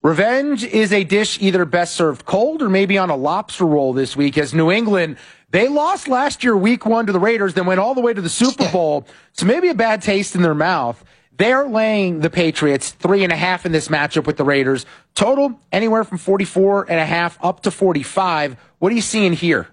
Revenge is a dish either best served cold or maybe on a lobster roll this week, as New England, they lost last year week 1 to the Raiders, then went all the way to the Super Bowl. So maybe a bad taste in their mouth. They're laying the Patriots 3.5 in this matchup with the Raiders. Total anywhere from 44.5 up to 45. What are you seeing here?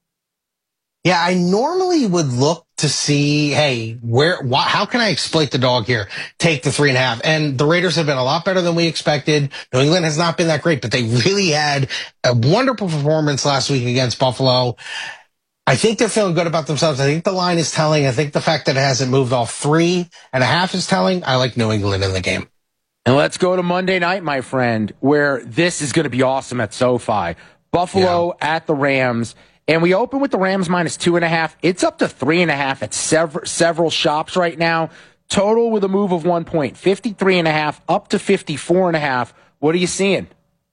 Yeah, I normally would look to see, hey, how can I exploit the dog here? Take the 3.5. And the Raiders have been a lot better than we expected. New England has not been that great, but they really had a wonderful performance last week against Buffalo. I think they're feeling good about themselves. I think the line is telling. I think the fact that it hasn't moved off 3.5 is telling. I like New England in the game. And let's go to Monday night, my friend, where this is going to be awesome at SoFi. Buffalo at the Rams. And we open with the Rams minus 2.5. It's up to 3.5 at several shops right now. Total with a move of 1 point, 53.5 up to 54.5. What are you seeing?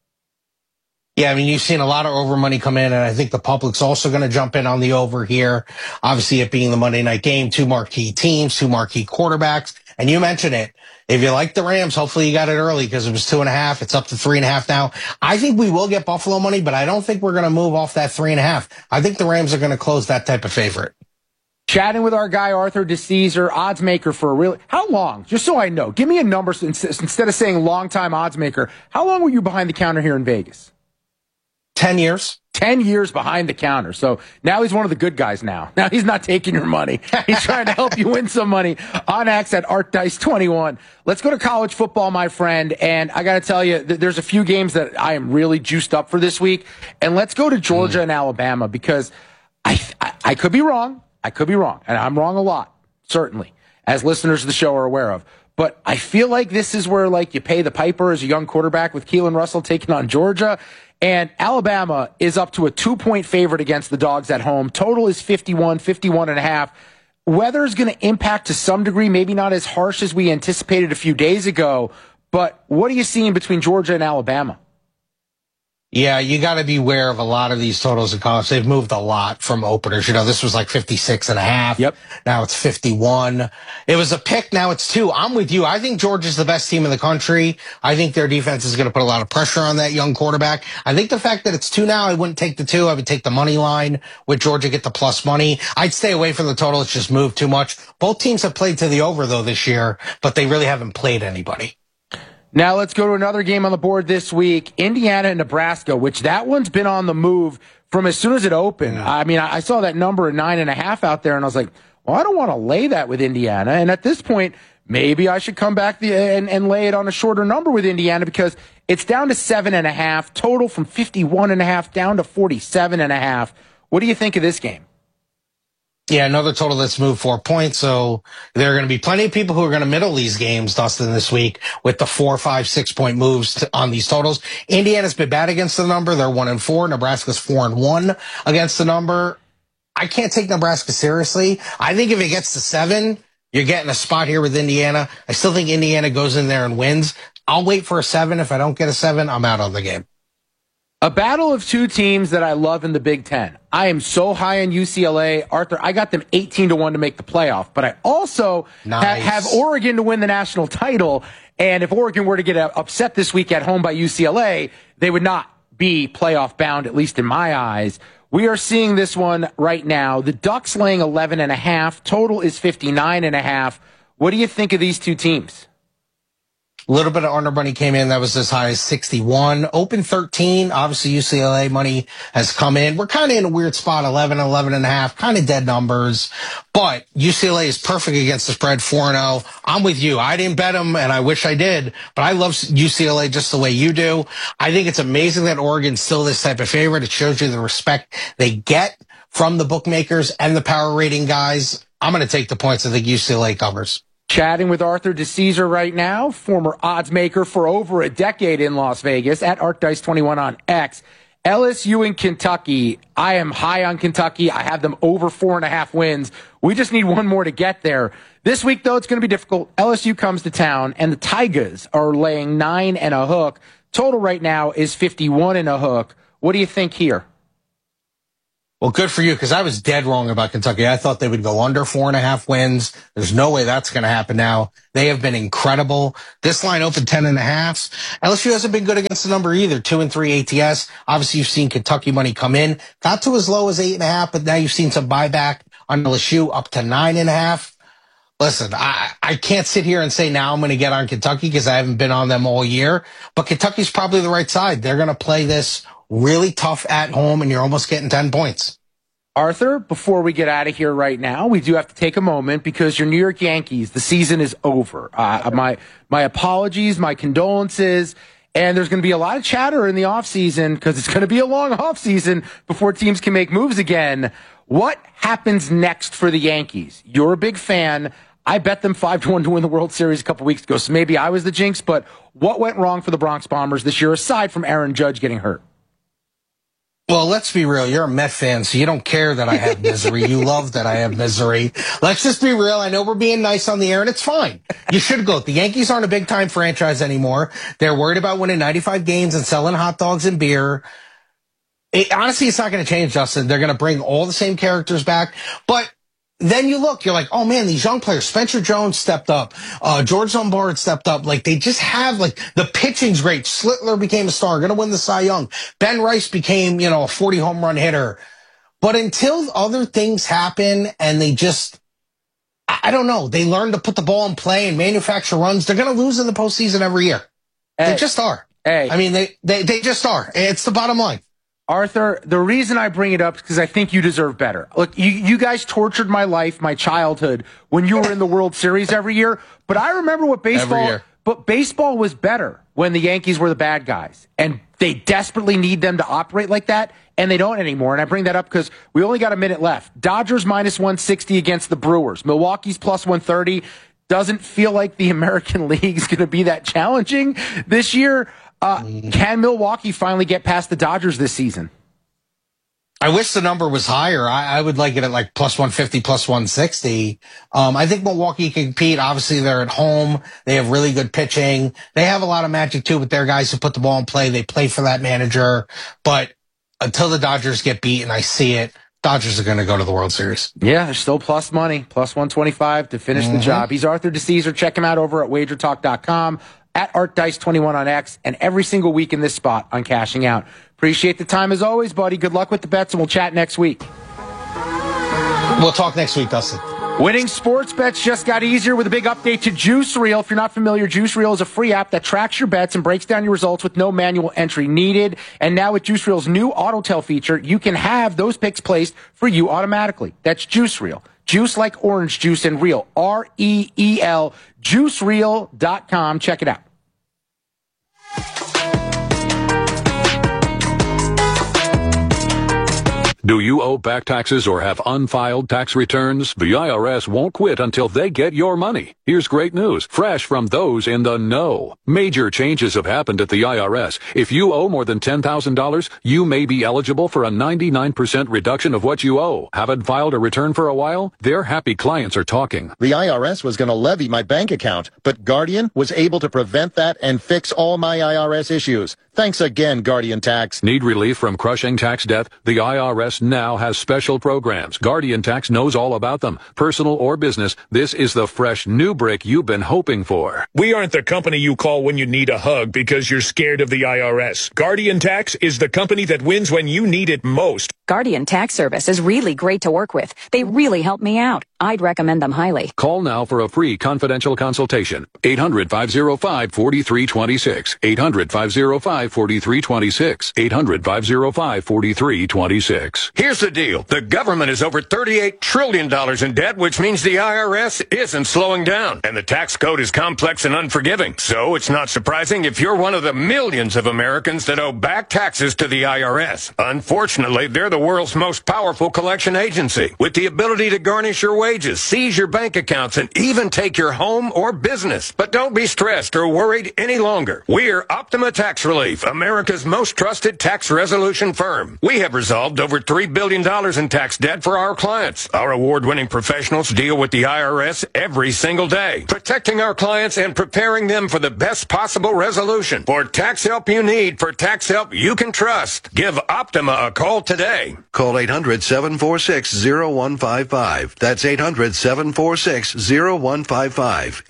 Yeah, I mean, you've seen a lot of over money come in, and I think the public's also going to jump in on the over here. Obviously, it being the Monday night game, 2 marquee teams, 2 marquee quarterbacks. And you mentioned it. If you like the Rams, hopefully you got it early because it was 2.5. It's up to 3.5 now. I think we will get Buffalo money, but I don't think we're going to move off that 3.5. I think the Rams are going to close that type of favorite. Chatting with our guy, Arthur DeCesar, odds maker for a real... How long? Just so I know. Give me a number instead of saying long-time odds maker. How long were you behind the counter here in Vegas? 10 years. 10 years behind the counter. So now he's one of the good guys now. Now he's not taking your money. He's trying to help you win some money on X at ArtDice21. Let's go to college football, my friend. And I got to tell you, there's a few games that I am really juiced up for this week. And let's go to Georgia and Alabama because I could be wrong. I could be wrong. And I'm wrong a lot, certainly, as listeners of the show are aware of. But I feel like this is where, like, you pay the piper as a young quarterback with Keelan Russell taking on Georgia. And Alabama is up to a 2-point favorite against the Dogs at home. Total is 51.5. Weather is going to impact to some degree, maybe not as harsh as we anticipated a few days ago. But what are you seeing between Georgia and Alabama? Yeah, you got to be aware of a lot of these totals in college. They've moved a lot from openers. You know, this was like 56.5. Yep. Now it's 51. It was a pick. Now it's 2. I'm with you. I think Georgia's the best team in the country. I think their defense is going to put a lot of pressure on that young quarterback. I think the fact that it's 2 now, I wouldn't take the 2. I would take the money line with Georgia, get the plus money. I'd stay away from the total. It's just moved too much. Both teams have played to the over, though, this year, but they really haven't played anybody. Now let's go to another game on the board this week, Indiana and Nebraska, which that one's been on the move from as soon as it opened. Yeah. I mean, I saw that number at 9.5 out there, and I was like, well, I don't want to lay that with Indiana. And at this point, maybe I should come back and lay it on a shorter number with Indiana because it's down to 7.5, total from 51.5 down to 47.5. What do you think of this game? Yeah, another total that's moved 4 points. So there are going to be plenty of people who are going to middle these games, Dustin, this week with the 4, 5, 6 point moves on these totals. Indiana's been bad against the number. They're 1-4. Nebraska's 4-1 against the number. I can't take Nebraska seriously. I think if it gets to 7, you're getting a spot here with Indiana. I still think Indiana goes in there and wins. I'll wait for a 7. If I don't get a 7, I'm out on the game. A battle of 2 teams that I love in the Big Ten. I am so high on UCLA. Arthur, I got them 18-1 to make the playoff, but I also have Oregon to win the national title. And if Oregon were to get upset this week at home by UCLA, they would not be playoff bound, at least in my eyes. We are seeing this one right now. The Ducks laying 11.5. Total is 59.5. What do you think of these 2 teams? A little bit of under money came in. That was as high as 61. Open 13. Obviously, UCLA money has come in. We're kind of in a weird spot, 11.5, kind of dead numbers. But UCLA is perfect against the spread, 4-0. I'm with you. I didn't bet them, and I wish I did. But I love UCLA just the way you do. I think it's amazing that Oregon's still this type of favorite. It shows you the respect they get from the bookmakers and the power rating guys. I'm going to take the points. I think UCLA covers. Chatting with Arthur DeCesar right now, former odds maker for over a decade in Las Vegas at ArtDice21 on X. LSU and Kentucky. I am high on Kentucky. I have them over 4.5 wins. We just need one more to get there. This week, though, it's going to be difficult. LSU comes to town, and the Tigers are laying 9 and a hook. Total right now is 51 and a hook. What do you think here? Well, good for you, because I was dead wrong about Kentucky. I thought they would go under 4.5 wins. There's no way that's going to happen now. They have been incredible. This line opened 10.5. LSU hasn't been good against the number either. 2-3 ATS. Obviously, you've seen Kentucky money come in. Got to as low as 8.5, but now you've seen some buyback on LSU up to 9.5. Listen, I can't sit here and say now I'm going to get on Kentucky because I haven't been on them all year, but Kentucky's probably the right side. They're going to play this really tough at home, and you're almost getting 10 points. Arthur, before we get out of here right now, we do have to take a moment because your New York Yankees, the season is over. My apologies, my condolences, and there's going to be a lot of chatter in the offseason because it's going to be a long offseason before teams can make moves again. What happens next for the Yankees? You're a big fan. I bet them 5-1 to win the World Series a couple weeks ago, so maybe I was the jinx, but what went wrong for the Bronx Bombers this year aside from Aaron Judge getting hurt? Well, let's be real. You're a Met fan, so you don't care that I have misery. You love that I have misery. Let's just be real. I know we're being nice on the air, and it's fine. You should go. The Yankees aren't a big-time franchise anymore. They're worried about winning 95 games and selling hot dogs and beer. Honestly, it's not going to change, Justin. They're going to bring all the same characters back. But then you look, you're like, oh man, these young players, Spencer Jones stepped up, George Lombard stepped up. Like, they just have, like, the pitching's great. Slittler became a star, going to win the Cy Young. Ben Rice became, a 40 home run hitter. But until other things happen and they just, I don't know, they learn to put the ball in play and manufacture runs, they're going to lose in the postseason every year. They just are. I mean, they just are. It's the bottom line. Arthur, the reason I bring it up is because I think you deserve better. Look, you guys tortured my life, my childhood, when you were in the World Series every year. But I remember what baseball was better when the Yankees were the bad guys. And they desperately need them to operate like that, and they don't anymore. And I bring that up because we only got a minute left. Dodgers minus 160 against the Brewers. Milwaukee's plus 130. Doesn't feel like the American League is going to be that challenging this year. Can Milwaukee finally get past the Dodgers this season? I wish the number was higher. I would like it at like plus 150, plus 160. I think Milwaukee can compete. Obviously, they're at home. They have really good pitching. They have a lot of magic, too, with their guys who put the ball in play. They play for that manager. But until the Dodgers get beat, and I see it, Dodgers are going to go to the World Series. Yeah, they're still plus money, plus 125 to finish the job. He's Arthur DeCesar. Check him out over at wagertalk.com. At ArtDice21 on X, and every single week in this spot on Cashing Out. Appreciate the time as always, buddy. Good luck with the bets, and we'll chat next week. We'll talk next week, Dustin. Winning sports bets just got easier with a big update to Juice Reel. If you're not familiar, Juice Reel is a free app that tracks your bets and breaks down your results with no manual entry needed. And now with Juice Reel's new auto tell feature, you can have those picks placed for you automatically. That's Juice Reel. Juice like orange juice and real. REEL. JuiceReel.com. Check it out. Do you owe back taxes or have unfiled tax returns? The IRS won't quit until they get your money. Here's great news, fresh from those in the know. Major changes have happened at the IRS. If you owe more than $10,000, you may be eligible for a 99% reduction of what you owe. Haven't filed a return for a while? Their happy clients are talking. The IRS was going to levy my bank account, but Guardian was able to prevent that and fix all my IRS issues. Thanks again, Guardian Tax. Need relief from crushing tax debt? The IRS now has special programs. Guardian Tax knows all about them. Personal or business, this is the fresh new brick you've been hoping for. We aren't the company you call when you need a hug because you're scared of the IRS. Guardian Tax is the company that wins when you need it most. Guardian Tax Service is really great to work with. They really help me out. I'd recommend them highly. Call now for a free confidential consultation. 800-505-4326. 800-505-4326. 800-505-4326. Here's the deal. The government is over $38 trillion in debt, which means the IRS isn't slowing down. And the tax code is complex and unforgiving. So it's not surprising if you're one of the millions of Americans that owe back taxes to the IRS. Unfortunately, they're the world's most powerful collection agency, with the ability to garnish your wages wages, seize your bank accounts, and even take your home or business. But don't be stressed or worried any longer. We're Optima Tax Relief, America's most trusted tax resolution firm. We have resolved over $3 billion in tax debt for our clients. Our award-winning professionals deal with the IRS every single day, protecting our clients and preparing them for the best possible resolution. For tax help you need, for tax help you can trust, give Optima a call today. Call 800-746-0155. That's 800-746-0155.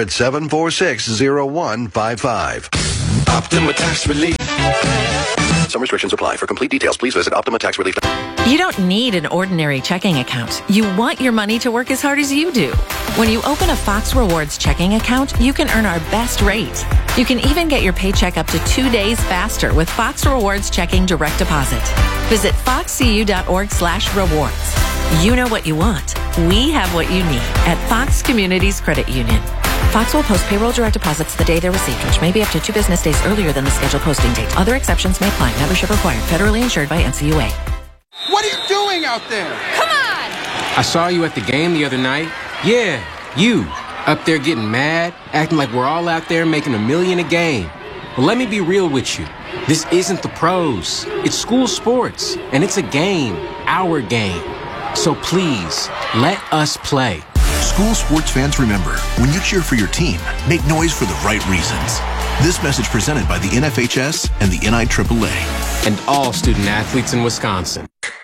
800-746-0155. Optima Tax Relief. Some restrictions apply. For complete details, please visit OptimaTaxRelief.com. You don't need an ordinary checking account. You want your money to work as hard as you do. When you open a Fox Rewards checking account, you can earn our best rate. You can even get your paycheck up to 2 days faster with Fox Rewards Checking Direct Deposit. Visit foxcu.org/rewards. You know what you want. We have what you need at Fox Communities Credit Union. Fox will post payroll direct deposits the day they're received, which may be up to 2 business days earlier than the scheduled posting date. Other exceptions may apply. Membership required. Federally insured by NCUA. What are you doing out there? Come on! I saw you at the game the other night. Yeah, you. Up there getting mad, acting like we're all out there making $1 million a game. Well, let me be real with you. This isn't the pros. It's school sports, and it's a game. Our game. So please, let us play. School sports fans, remember, when you cheer for your team, make noise for the right reasons. This message presented by the NFHS and the NIAAA. And all student athletes in Wisconsin.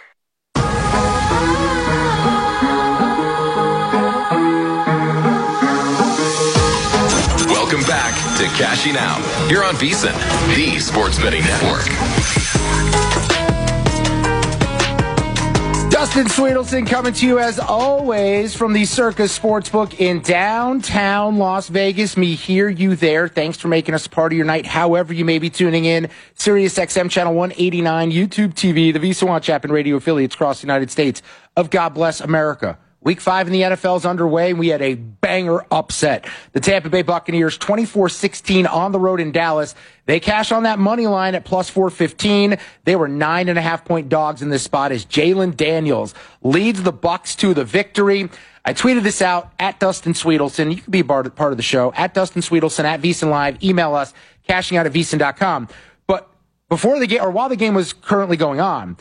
Welcome back to Cashing Out here on VSiN, the Sports Betting Network. Dustin Swedelson coming to you as always from the Circus Sportsbook in downtown Las Vegas. Me here, you there. Thanks for making us a part of your night. However you may be tuning in, Sirius XM Channel 189, YouTube TV, the VSiN Watch app and radio affiliates across the United States of God Bless America. Week 5 in the NFL is underway, and we had a banger upset. The Tampa Bay Buccaneers 24-16 on the road in Dallas. They cash on that money line at plus 415. They were 9.5-point dogs in this spot as Jalen Daniels leads the Bucs to the victory. I tweeted this out at Dustin Swedelson. You can be a part of the show at Dustin Swedelson at VSiN Live. Email us cashingout@vsin.com. But before the game, or while the game was currently going on,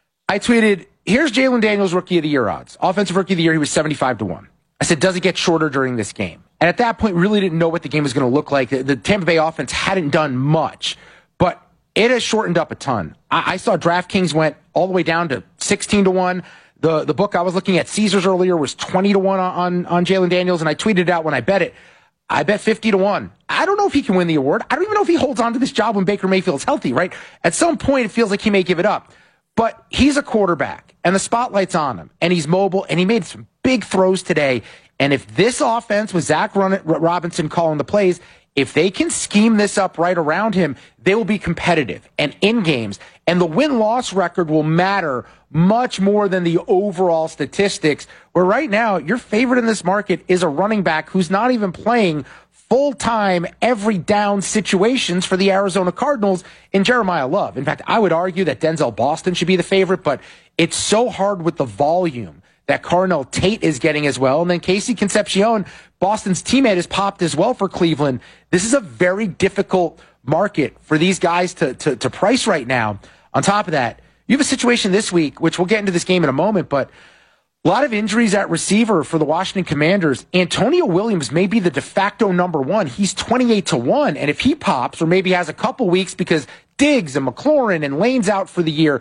I tweeted, here's Jalen Daniels' Rookie of the Year odds. Offensive Rookie of the Year, he was 75-1. I said, does it get shorter during this game? And at that point, really didn't know what the game was going to look like. The Tampa Bay offense hadn't done much, but it has shortened up a ton. I saw DraftKings went all the way down to 16-1. The book I was looking at, Caesars earlier, was 20-1 on Jalen Daniels, and I tweeted it out when I bet it. I bet 50-1. I don't know if he can win the award. I don't even know if he holds on to this job when Baker Mayfield's healthy, right? At some point, it feels like he may give it up. But he's a quarterback, and the spotlight's on him, and he's mobile, and he made some big throws today. And if this offense with Zach Robinson calling the plays, if they can scheme this up right around him, they will be competitive and in games. And the win-loss record will matter much more than the overall statistics, where right now your favorite in this market is a running back who's not even playing full-time, every down situations for the Arizona Cardinals in Jeremiah Love. In fact, I would argue that Denzel Boston should be the favorite, but it's so hard with the volume that Carnell Tate is getting as well. And then Casey Concepcion, Boston's teammate, has popped as well for Cleveland. This is a very difficult market for these guys to price right now. On top of that, you have a situation this week, which we'll get into this game in a moment, but a lot of injuries at receiver for the Washington Commanders. Antonio Williams may be the de facto number one. He's 28-1. And if he pops, or maybe has a couple weeks because Diggs and McLaurin and Lane's out for the year,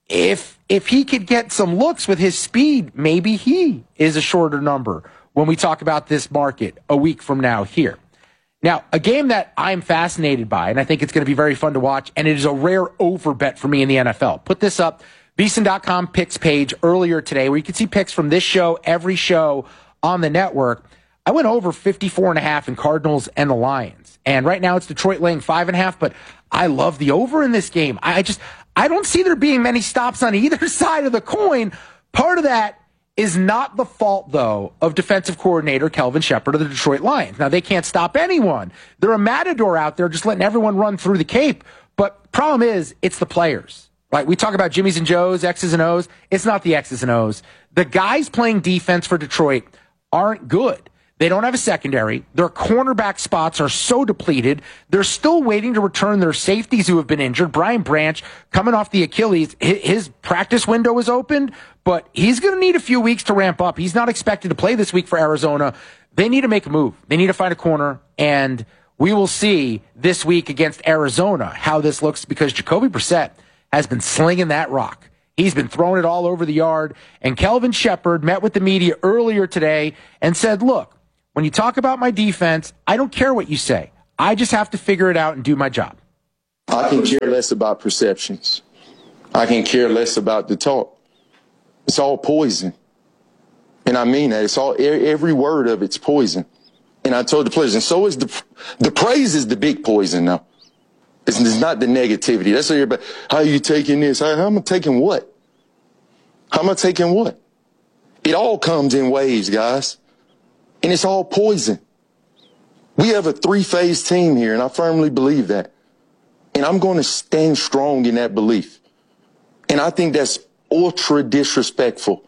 if he could get some looks with his speed, maybe he is a shorter number when we talk about this market a week from now here. Now, a game that I'm fascinated by, and I think it's going to be very fun to watch, and it is a rare over bet for me in the NFL. Put this up. VSiN.com picks page earlier today where you can see picks from this show, every show on the network. I went over 54.5 in Cardinals and the Lions. And right now it's Detroit laying 5.5, but I love the over in this game. I don't see there being many stops on either side of the coin. Part of that is not the fault, though, of defensive coordinator Kelvin Shepard of the Detroit Lions. Now, they can't stop anyone. They're a matador out there just letting everyone run through the Cape. But problem is, it's the players. Right, we talk about Jimmys and Joes, X's and O's. It's not the X's and O's. The guys playing defense for Detroit aren't good. They don't have a secondary. Their cornerback spots are so depleted. They're still waiting to return their safeties who have been injured. Brian Branch, coming off the Achilles, his practice window is opened, but he's going to need a few weeks to ramp up. He's not expected to play this week for Arizona. They need to make a move. They need to find a corner, and we will see this week against Arizona how this looks, because Jacoby Brissett has been slinging that rock. He's been throwing it all over the yard, and Kelvin Shepard met with the media earlier today and said, look, when you talk about my defense, I don't care what you say. I just have to figure it out and do my job. I can care less about perceptions. I can care less about the talk. It's all poison. And I mean that. It's all, every word of it's poison. And I told the players, and so is the praise is the big poison now. It's not the negativity. That's what everybody, how are you taking this? How am I taking what? How am I taking what? It all comes in waves, guys. And it's all poison. We have a 3-phase team here, and I firmly believe that. And I'm going to stand strong in that belief. And I think that's ultra disrespectful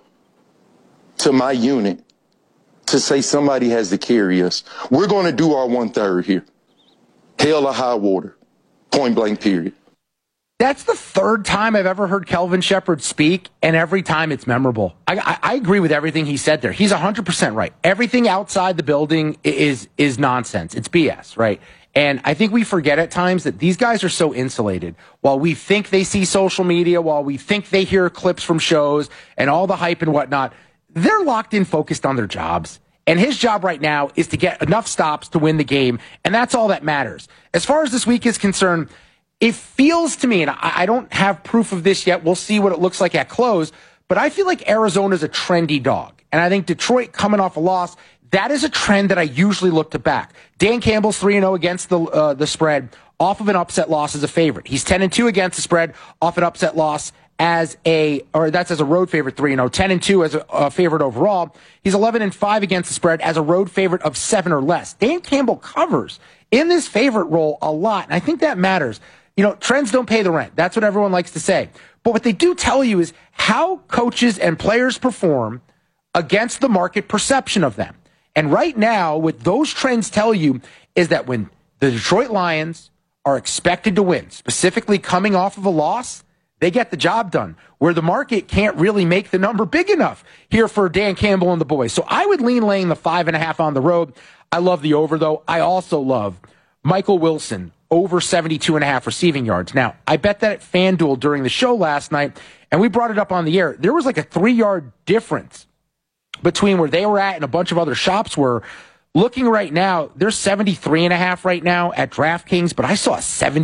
to my unit to say somebody has to carry us. We're going to do our 1/3 here. Hell or high water. Point blank, period. That's the third time I've ever heard Kelvin Shepard speak, and every time it's memorable. I agree with everything he said there. He's 100% right. Everything outside the building is nonsense. It's BS, right? And I think we forget at times that these guys are so insulated. While we think they see social media, while we think they hear clips from shows and all the hype and whatnot, they're locked in, focused on their jobs. And his job right now is to get enough stops to win the game, and that's all that matters. As far as this week is concerned, it feels to me, and I don't have proof of this yet, we'll see what it looks like at close, but I feel like Arizona's a trendy dog. And I think Detroit coming off a loss, that is a trend that I usually look to back. Dan Campbell's 3-0 against the spread, off of an upset loss as a favorite. He's 10-2 against the spread, off an upset loss that's as a road favorite 3-0, 10-2 as a favorite overall. He's 11-5 against the spread as a road favorite of 7 or less. Dan Campbell covers in this favorite role a lot, and I think that matters. You know, trends don't pay the rent. That's what everyone likes to say. But what they do tell you is how coaches and players perform against the market perception of them. And right now, what those trends tell you is that when the Detroit Lions are expected to win, specifically coming off of a loss, they get the job done, where the market can't really make the number big enough here for Dan Campbell and the boys. So I would lean laying the 5.5 on the road. I love the over, though. I also love Michael Wilson, over 72.5 receiving yards. Now, I bet that at FanDuel during the show last night, and we brought it up on the air, there was like a 3-yard difference between where they were at and a bunch of other shops were. Looking right now, they're 73.5 right now at DraftKings, but I saw a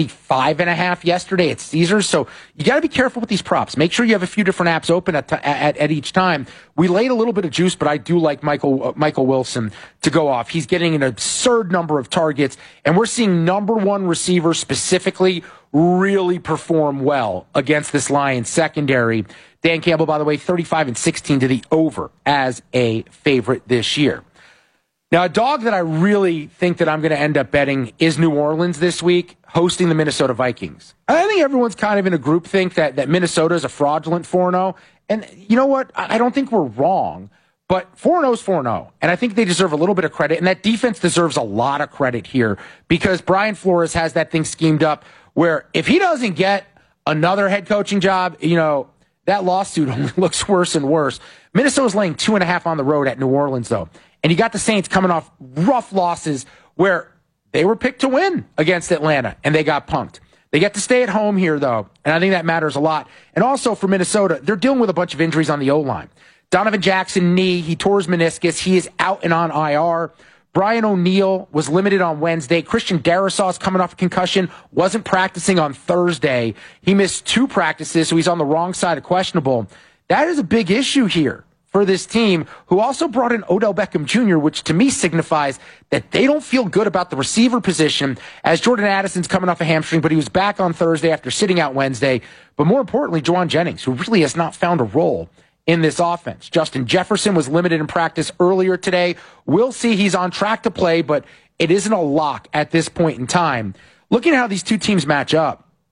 75.5 yesterday at Caesars. So you got to be careful with these props. Make sure you have a few different apps open at each time. We laid a little bit of juice, but I do like Michael Wilson to go off. He's getting an absurd number of targets, and we're seeing number one receivers specifically really perform well against this Lions secondary. Dan Campbell, by the way, 35-16 to the over as a favorite this year. Now, a dog that I really think that I'm going to end up betting is New Orleans this week, hosting the Minnesota Vikings. I think everyone's kind of in a groupthink that Minnesota is a fraudulent 4-0. And you know what? I don't think we're wrong, but 4-0 is 4-0. And I think they deserve a little bit of credit. And that defense deserves a lot of credit here, because Brian Flores has that thing schemed up where if he doesn't get another head coaching job, you know, that lawsuit only looks worse and worse. Minnesota's laying 2.5 on the road at New Orleans, though. And you got the Saints coming off rough losses where they were picked to win against Atlanta, and they got punked. They get to stay at home here, though, and I think that matters a lot. And also for Minnesota, they're dealing with a bunch of injuries on the O-line. Donovan Jackson, knee, he tore his meniscus. He is out and on IR. Brian O'Neill was limited on Wednesday. Christian Darrisaw is coming off a concussion, wasn't practicing on Thursday. He missed 2 practices, so he's on the wrong side of questionable. That is a big issue here for this team, who also brought in Odell Beckham Jr., which to me signifies that they don't feel good about the receiver position, as Jordan Addison's coming off a hamstring, but he was back on Thursday after sitting out Wednesday. But more importantly, Juwan Jennings, who really has not found a role in this offense. Justin Jefferson was limited in practice earlier today. We'll see. He's on track to play, but it isn't a lock at this point in time. Looking at how these two teams match up,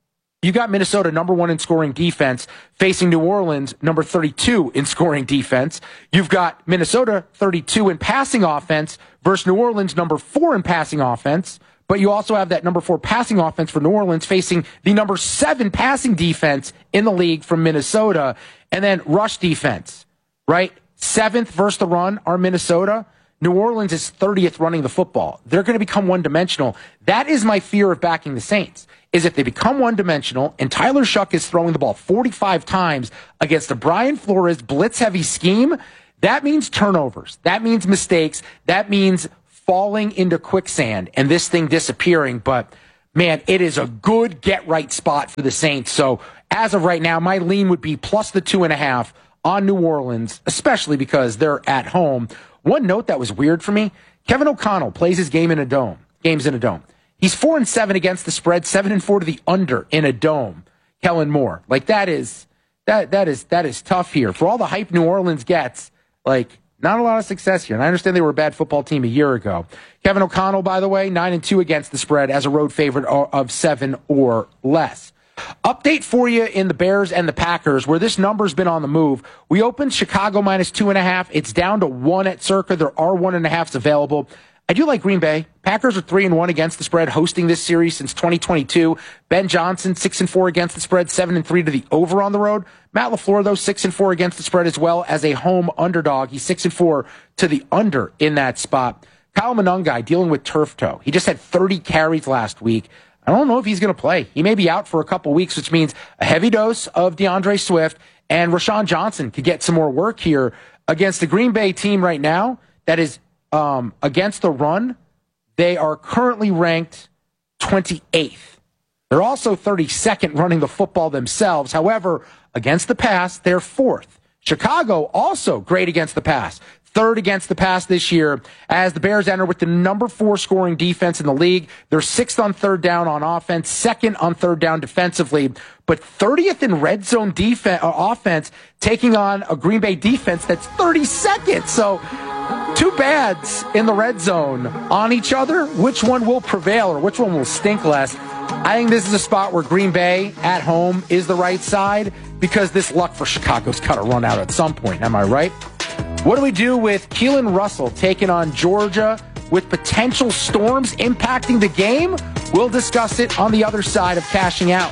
you got Minnesota number 1 in scoring defense facing New Orleans number 32 in scoring defense. You've got Minnesota 32 in passing offense versus New Orleans number 4 in passing offense. But you also have that number 4 passing offense for New Orleans facing the number 7 passing defense in the league from Minnesota. And then rush defense, right? 7th versus the run are Minnesota. New Orleans is 30th running the football. They're going to become one-dimensional. That is my fear of backing the Saints, is if they become one-dimensional and Tyler Shuck is throwing the ball 45 times against a Brian Flores blitz-heavy scheme, that means turnovers. That means mistakes. That means falling into quicksand and this thing disappearing. But, man, it is a good get-right spot for the Saints. So, as of right now, my lean would be plus the 2.5 on New Orleans, especially because they're at home. One note that was weird for me, Kevin O'Connell plays his games in a dome. He's 4-7 against the spread, 7-4 to the under in a dome. Kellen Moore. Like, that is tough here. For all the hype New Orleans gets, like, not a lot of success here. And I understand they were a bad football team a year ago. Kevin O'Connell, by the way, 9-2 against the spread as a road favorite of 7 or less. Update for you in the Bears and the Packers, where this number's been on the move. We opened Chicago minus 2.5. It's down to 1 at Circa. There are 1.5s available. I do like Green Bay. Packers are 3-1 against the spread, hosting this series since 2022. Ben Johnson, 6-4 against the spread, 7-3 to the over on the road. Matt LaFleur, though, 6-4 against the spread as well as a home underdog. He's 6-4 to the under in that spot. Kyle Monangai dealing with turf toe. He just had 30 carries last week. I don't know if he's going to play. He may be out for a couple weeks, which means a heavy dose of DeAndre Swift, and Rashawn Johnson could get some more work here against the Green Bay team right now that is against the run. They are currently ranked 28th. They're also 32nd running the football themselves. However, against the pass, they're 4th. Chicago also great against the pass. 3rd against the pass this year as the Bears enter with the number 4 scoring defense in the league. They're 6th on 3rd down on offense, 2nd on 3rd down defensively, but 30th in red zone offense, taking on a Green Bay defense that's 32nd. So 2 bads in the red zone on each other. Which one will prevail or which one will stink less? I think this is a spot where Green Bay at home is the right side because this luck for Chicago's got to run out at some point. Am I right? What do we do with Keelan Russell taking on Georgia with potential storms impacting the game? We'll discuss it on the other side of Cashing Out.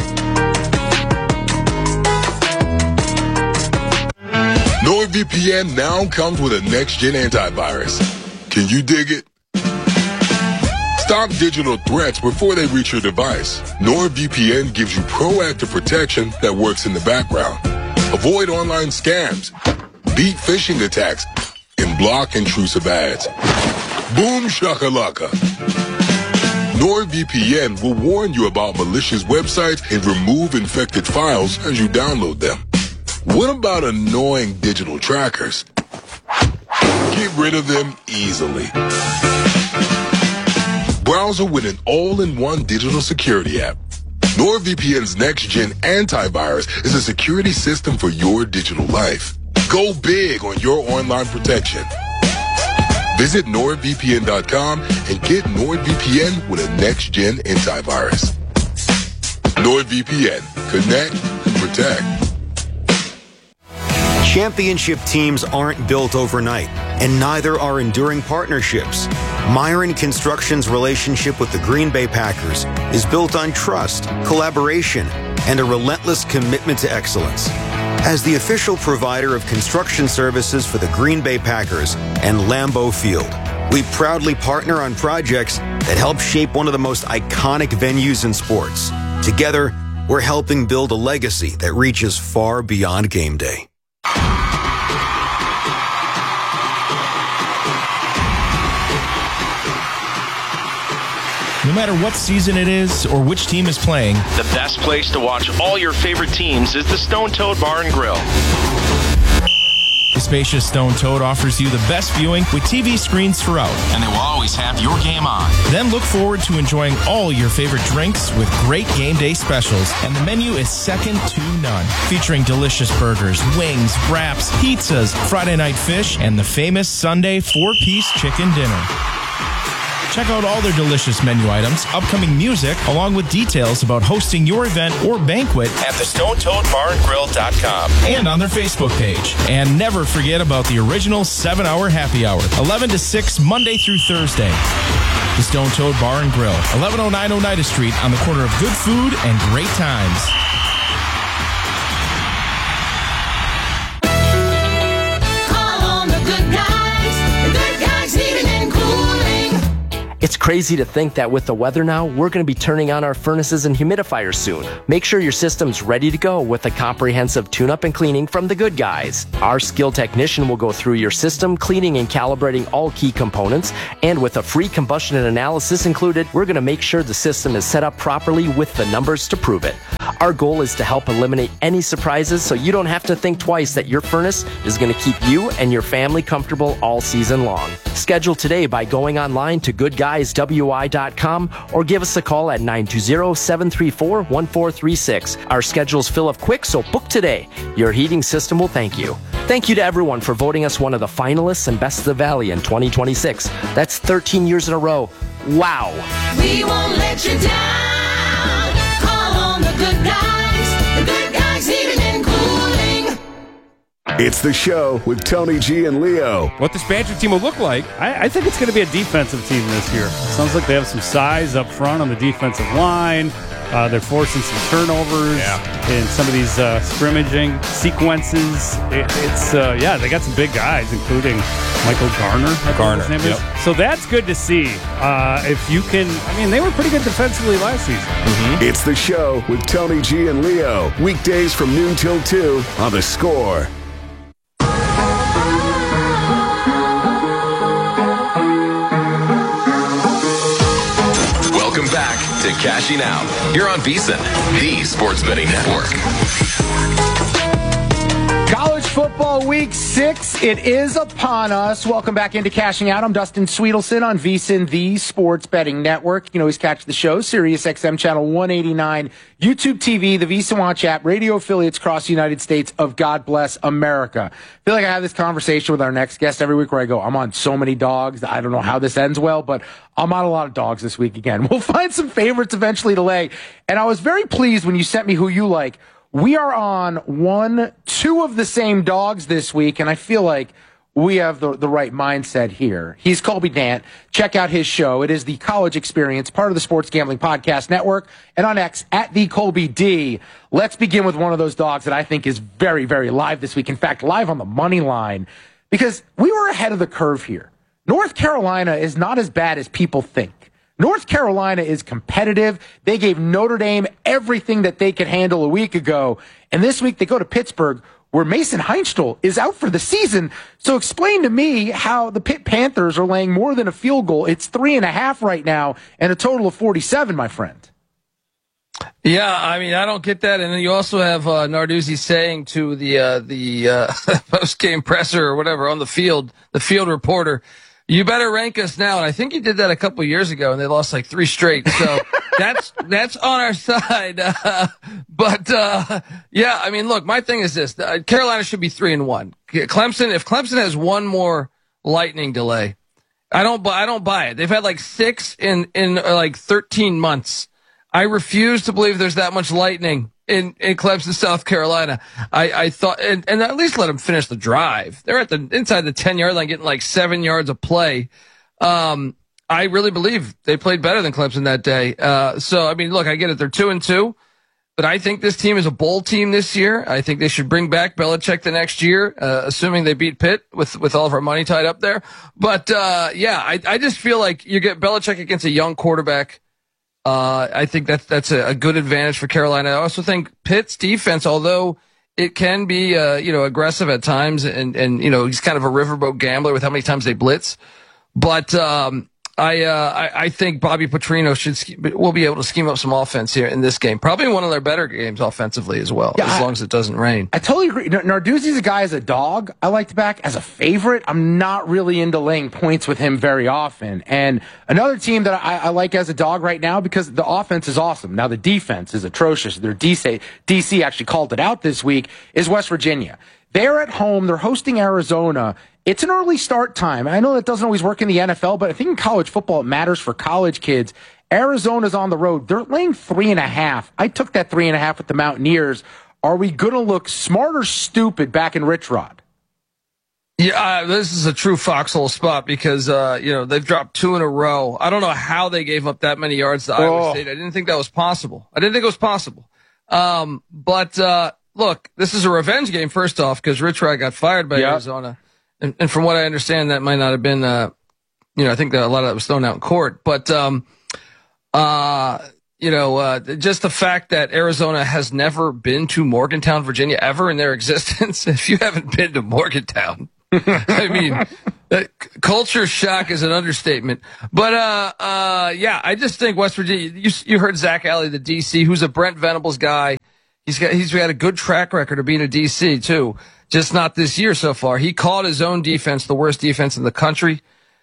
NordVPN now comes with a next-gen antivirus. Can you dig it? Stop digital threats before they reach your device. NordVPN gives you proactive protection that works in the background. Avoid online scams, beat phishing attacks, and block intrusive ads. Boom shakalaka. NordVPN will warn you about malicious websites and remove infected files as you download them. What about annoying digital trackers? Get rid of them easily. Browser with an all-in-one digital security app. NordVPN's next-gen antivirus is a security system for your digital life. Go big on your online protection. Visit NordVPN.com and get NordVPN with a next-gen antivirus. NordVPN. Connect and protect. Championship teams aren't built overnight, and neither are enduring partnerships. Myron Construction's relationship with the Green Bay Packers is built on trust, collaboration, and a relentless commitment to excellence. As the official provider of construction services for the Green Bay Packers and Lambeau Field, we proudly partner on projects that help shape one of the most iconic venues in sports. Together, we're helping build a legacy that reaches far beyond game day. No matter what season it is or which team is playing, the best place to watch all your favorite teams is the Stone Toad Bar and Grill. The spacious Stone Toad offers you the best viewing with TV screens throughout. And they will always have your game on. Then look forward to enjoying all your favorite drinks with great game day specials. And the menu is second to none. Featuring delicious burgers, wings, wraps, pizzas, Friday night fish, and the famous Sunday 4-piece chicken dinner. Check out all their delicious menu items, upcoming music, along with details about hosting your event or banquet at thestonetoadbarandgrill.com and on their Facebook page. And never forget about the original 7-hour happy hour, 11 to 6, Monday through Thursday. The Stone Toad Bar and Grill, 1109 Oneida Street, on the corner of good food and great times. It's crazy to think that with the weather now, we're going to be turning on our furnaces and humidifiers soon. Make sure your system's ready to go with a comprehensive tune-up and cleaning from the Good Guys. Our skilled technician will go through your system, cleaning and calibrating all key components, and with a free combustion analysis included, we're going to make sure the system is set up properly with the numbers to prove it. Our goal is to help eliminate any surprises so you don't have to think twice that your furnace is going to keep you and your family comfortable all season long. Schedule today by going online to goodguyswi.com or give us a call at 920-734-1436. Our schedules fill up quick, so book today. Your heating system will thank you. Thank you to everyone for voting us one of the finalists and Best of the Valley in 2026. That's 13 years in a row. Wow. We won't let you down. Call on the Good Guys. The Good Guys Heating and Cooling. It's the show with Tony G and Leo. What this Badger team will look like, I think it's going to be a defensive team this year. Sounds like they have some size up front on the defensive line. They're forcing some turnovers in some of these scrimmaging sequences. They got some big guys, including Michael Garner. His name is. So that's good to see. If you can, they were pretty good defensively last season. Mm-hmm. It's the show with Tony G and Leo. Weekdays from noon till 2 on The Score. Welcome back to Cashing Out here on VSiN, the Sports Betting Network. College football week 6, it is upon us. Welcome back into Cashing Out. I'm Dustin Sweetelson on VSiN, the Sports Betting Network. You can always catch the show, Sirius XM Channel 189, YouTube TV, the VSiN Watch app, radio affiliates across the United States of God Bless America. I feel like I have this conversation with our next guest every week where I go, I'm on so many dogs. I don't know how this ends well, but I'm on a lot of dogs this week again. We'll find some favorites eventually to lay. And I was very pleased when you sent me who you like. We are on 2 of the same dogs this week, and I feel like we have the right mindset here. He's Colby Dant. Check out his show. It is the College Experience, part of the Sports Gambling Podcast Network, and on X, at the Colby D. Let's begin with one of those dogs that I think is very, very live this week. In fact, live on the money line, because we were ahead of the curve here. North Carolina is not as bad as people think. North Carolina is competitive. They gave Notre Dame everything that they could handle a week ago. And this week they go to Pittsburgh, where Mason Heinstl is out for the season. So explain to me how the Pitt Panthers are laying more than a field goal. It's 3.5 right now and a total of 47, my friend. Yeah, I don't get that. And then you also have Narduzzi saying to the post-game presser or whatever on the field reporter, you better rank us now. And I think he did that a couple of years ago, and they lost like 3 straight. So that's on our side. Look, my thing is this. Carolina should be 3-1. Clemson, if Clemson has one more lightning delay, I don't buy it. They've had like 6 in like 13 months. I refuse to believe there's that much lightning in Clemson, South Carolina. I thought, and at least let them finish the drive. They're at inside the 10-yard line, getting like 7 yards of play. I really believe they played better than Clemson that day. Look, I get it. They're 2-2, but I think this team is a bowl team this year. I think they should bring back Belichick the next year, assuming they beat Pitt with all of our money tied up there. But, I just feel like you get Belichick against a young quarterback. I think that's a good advantage for Carolina. I also think Pitt's defense, although it can be, aggressive at times and he's kind of a riverboat gambler with how many times they blitz. But, I think Bobby Petrino will be able to scheme up some offense here in this game. Probably one of their better games offensively as well, as long as it doesn't rain. I totally agree. Narduzzi's a guy as a dog I like to back. As a favorite, I'm not really into laying points with him very often. And another team that I like as a dog right now, because the offense is awesome. Now the defense is atrocious. Their DC actually called it out this week, is West Virginia. They're at home. They're hosting Arizona. It's an early start time. I know that doesn't always work in the NFL, but I think in college football, it matters for college kids. Arizona's on the road. They're laying 3.5. I took that 3.5 with the Mountaineers. Are we going to look smart or stupid back in Rich Rod? Yeah, this is a true foxhole spot because, they've dropped 2 in a row. I don't know how they gave up that many yards to Iowa State. I didn't think that was possible. Look, this is a revenge game, first off, because Rich Rod got fired by Arizona. And from what I understand, that might not have been, I think that a lot of that was thrown out in court. But, just the fact that Arizona has never been to Morgantown, Virginia, ever in their existence. If you haven't been to Morgantown, I mean, culture shock is an understatement. But, I just think West Virginia, you heard Zach Alley, the DC, who's a Brent Venables guy. He's got a good track record of being a DC too. Just not this year so far. He called his own defense the worst defense in the country.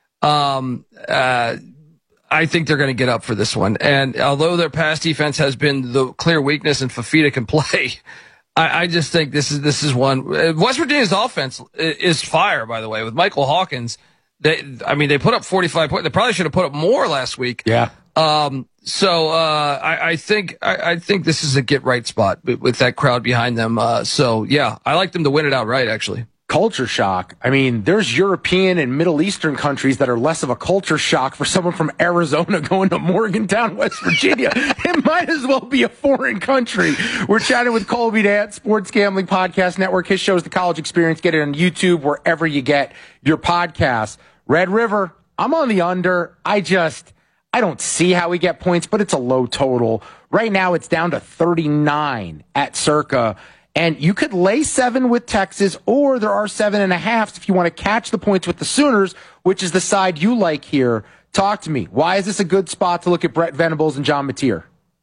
I think they're going to get up for this one. And although their pass defense has been the clear weakness and Fafita can play, I just think this is one. West Virginia's offense is fire, by the way, with Michael Hawkins. They put up 45 points. They probably should have put up more last week. Yeah. I think this is a get right spot with that crowd behind them. I like them to win it outright, actually. Culture shock. I mean, there's European and Middle Eastern countries that are less of a culture shock for someone from Arizona going to Morgantown, West Virginia. It might as well be a foreign country. We're chatting with Colby Dant, Sports Gambling Podcast Network. His show is The College Experience. Get it on YouTube, wherever you get your podcasts. Red River, I'm on the under. I don't see how we get points, but it's a low total. Right now, it's down to 39 at Circa. And you could lay 7 with Texas, or there are 7.5 if you want to catch the points with the Sooners, which is the side you like here. Talk to me. Why is this a good spot to look at Brett Venables and John Mateer?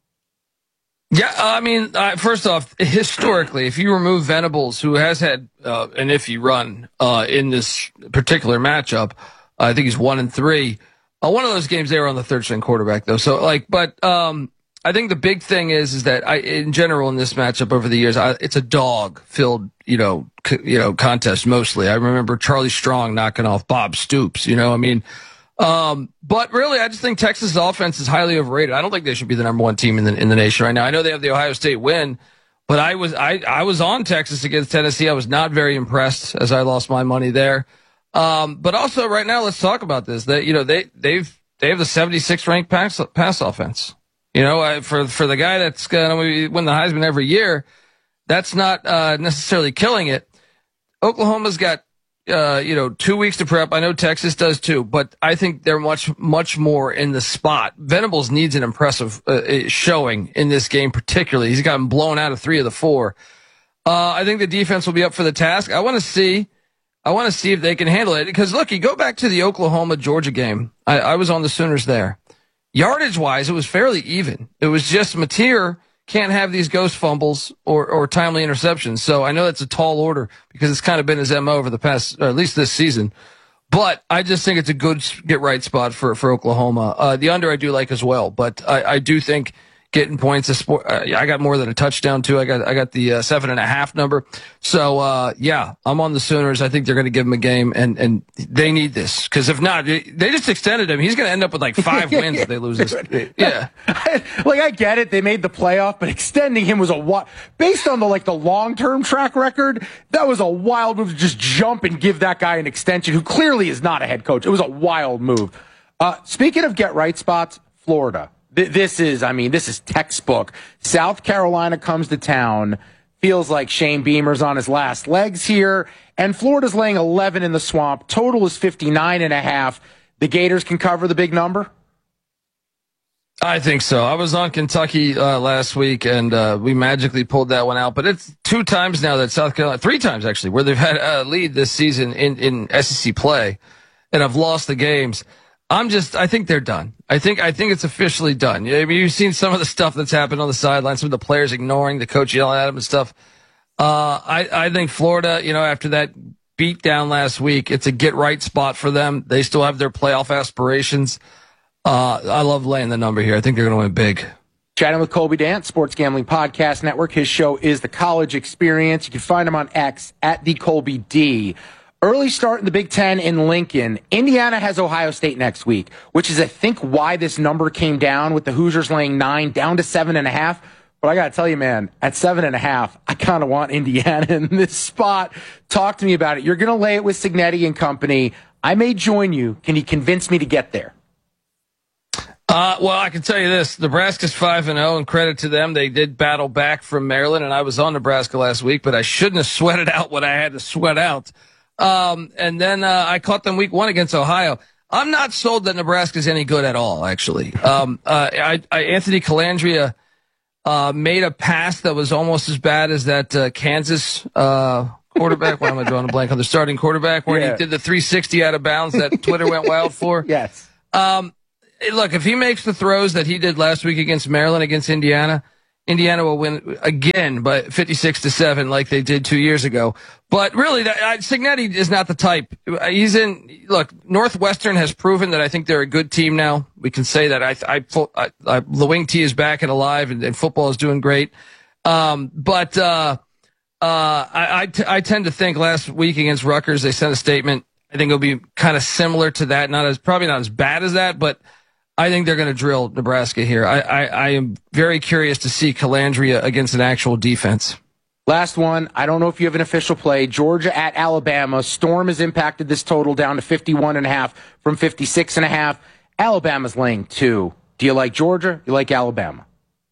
Yeah, first off, historically, if you remove Venables, who has had an iffy run in this particular matchup, I think he's 1-3. One of those games they were on the third string quarterback though. So I think the big thing is that in general in this matchup over the years, it's a dog filled, contest mostly. I remember Charlie Strong knocking off Bob Stoops, but really I just think Texas' offense is highly overrated. I don't think they should be the number 1 team in the nation right now. I know they have the Ohio State win, but I was on Texas against Tennessee. I was not very impressed as I lost my money there. But also right now, let's talk about this. They have the 76th ranked pass offense. For the guy that's going to win the Heisman every year, that's not necessarily killing it. Oklahoma's got 2 weeks to prep. I know Texas does too, but I think they're much more in the spot. Venables needs an impressive showing in this game, particularly. He's gotten blown out of 3 of the 4. I think the defense will be up for the task. I want to see if they can handle it. Because, look, you go back to the Oklahoma-Georgia game. I was on the Sooners there. Yardage-wise, it was fairly even. It was just Mateer can't have these ghost fumbles or timely interceptions. So I know that's a tall order because it's kind of been his MO over the past, or at least this season. But I just think it's a good get-right spot for Oklahoma. The under I do like as well. But I do think getting points. I got more than a touchdown too. I got the 7.5 number. So I'm on the Sooners. I think they're going to give them a game, and they need this because if not, they just extended him. He's going to end up with like 5 wins if they lose this. Yeah, I get it. They made the playoff, but extending him was based on the long-term track record. That was a wild move to just jump and give that guy an extension who clearly is not a head coach. It was a wild move. Speaking of get right spots, Florida. This is textbook. South Carolina comes to town. Feels like Shane Beamer's on his last legs here. And Florida's laying 11 in the Swamp. Total is 59.5. The Gators can cover the big number? I think so. I was on Kentucky last week, and we magically pulled that one out. But it's 2 times now that South Carolina, 3 times actually, where they've had a lead this season in SEC play and have lost the games. I think they're done. I think it's officially done. I mean, you've seen some of the stuff that's happened on the sidelines, some of the players ignoring the coach yelling at them and stuff. I think Florida, after that beat down last week, it's a get right spot for them. They still have their playoff aspirations. I love laying the number here. I think they're going to win big. Chatting with Colby Dant, Sports Gambling Podcast Network. His show is The College Experience. You can find him on X at the Colby D. Early start in the Big Ten in Lincoln. Indiana has Ohio State next week, which is, I think, why this number came down with the Hoosiers laying 9 down to 7.5. But I got to tell you, man, at 7.5, I kind of want Indiana in this spot. Talk to me about it. You're going to lay it with Cignetti and company. I may join you. Can you convince me to get there? Well, I can tell you this. Nebraska's 5-0, and credit to them. They did battle back from Maryland, and I was on Nebraska last week, but I shouldn't have sweated out what I had to sweat out. And then I caught them week 1 against Ohio. I'm not sold that Nebraska's any good at all, actually. Anthony Calandria made a pass that was almost as bad as that Kansas quarterback. Why am I drawing a blank on the starting quarterback where he did the 360 out of bounds that Twitter went wild for? Yes. Look, if he makes the throws that he did last week against Maryland, against Indiana, Indiana will win again by 56-7 like they did 2 years ago. But really, Cignetti is not the type. Northwestern has proven that I think they're a good team now. We can say that. The wing T is back and alive, and football is doing great. I tend to think last week against Rutgers, they sent a statement. I think it'll be kind of similar to that. Probably not as bad as that, but I think they're going to drill Nebraska here. I am very curious to see Calandria against an actual defense. Last one. I don't know if you have an official play. Georgia at Alabama. Storm has impacted this total down to 51.5 from 56.5. Alabama's laying 2. Do you like Georgia? You like Alabama?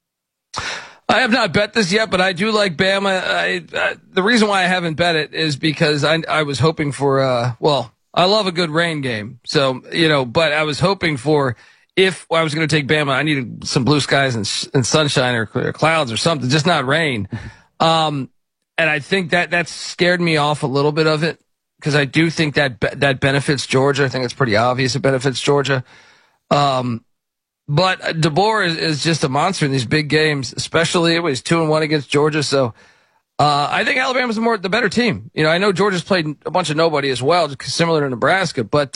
I have not bet this yet, but I do like Bama. The reason why I haven't bet it is because I was hoping for, I love a good rain game. So, but I was hoping for, if I was going to take Bama, I needed some blue skies and sunshine or clouds or something, just not rain. And I think that scared me off a little bit of it, because I do think that benefits Georgia. I think it's pretty obvious it benefits Georgia. But DeBoer is just a monster in these big games, especially it was 2-1 against Georgia. So I think Alabama's the better team. I know Georgia's played a bunch of nobody as well, similar to Nebraska. But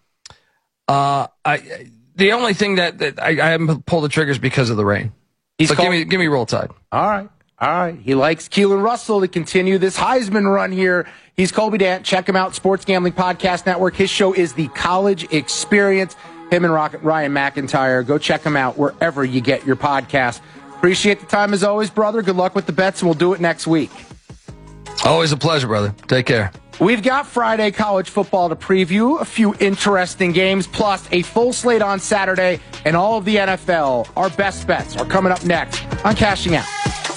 the only thing that I haven't pulled the triggers because of the rain. Give me Roll Tide. All right. He likes Keelan Russell to continue this Heisman run here. He's Colby Dant. Check him out, Sports Gambling Podcast Network. His show is The College Experience. Him and Ryan McIntyre. Go check him out wherever you get your podcast. Appreciate the time as always, brother. Good luck with the bets, and we'll do it next week. Always a pleasure, brother. Take care. We've got Friday college football to preview, a few interesting games, plus a full slate on Saturday, and all of the NFL. Our best bets are coming up next on Cashing Out.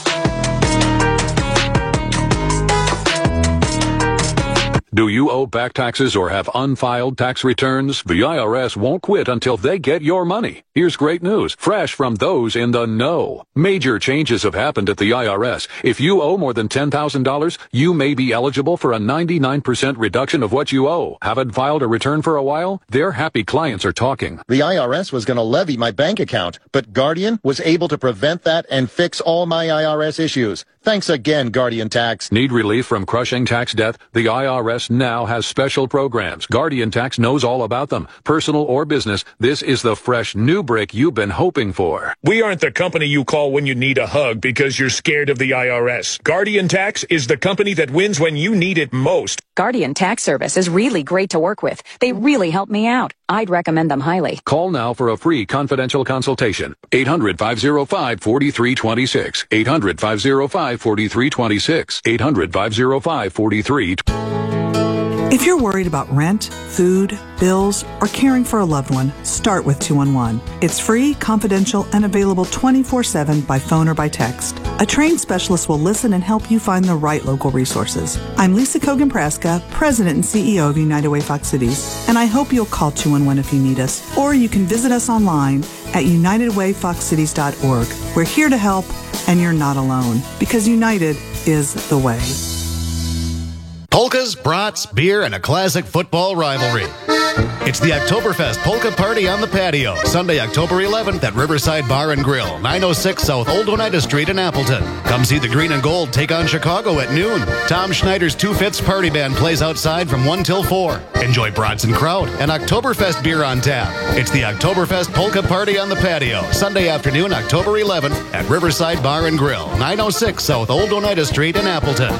Do you owe back taxes or have unfiled tax returns? The IRS won't quit until they get your money. Here's great news, fresh from those in the know. Major changes have happened at the IRS. If you owe more than $10,000, you may be eligible for a 99% reduction of what you owe. Haven't filed a return for a while? Their happy clients are talking. The IRS was going to levy my bank account, but Guardian was able to prevent that and fix all my IRS issues. Thanks again, Guardian Tax. Need relief from crushing tax debt? The IRS now has special programs. Guardian Tax knows all about them. Personal or business, this is the fresh new break you've been hoping for. We aren't the company you call when you need a hug because you're scared of the IRS. Guardian Tax is the company that wins when you need it most. Guardian Tax Service is really great to work with. They really help me out. I'd recommend them highly. Call now for a free confidential consultation. 800-505-4326. 800-505-4326. 800-505-4326. If you're worried about rent, food, bills, or caring for a loved one, start with 211. It's free, confidential, and available 24/7 by phone or by text. A trained specialist will listen and help you find the right local resources. I'm Lisa Kogan-Praska, President and CEO of United Way Fox Cities, and I hope you'll call 211 if you need us, or you can visit us online at unitedwayfoxcities.org. We're here to help, and you're not alone, because United is the way. Polkas, brats, beer, and a classic football rivalry. It's the Oktoberfest Polka Party on the Patio, Sunday, October 11th at Riverside Bar and Grill, 906 South Old Oneida Street in Appleton. Come see the Green and Gold take on Chicago at noon. Tom Schneider's 2/5 Party Band plays outside from 1 till 4. Enjoy Bronson Kraut and Oktoberfest beer on tap. It's the Oktoberfest Polka Party on the Patio, Sunday afternoon, October 11th at Riverside Bar and Grill, 906 South Old Oneida Street in Appleton.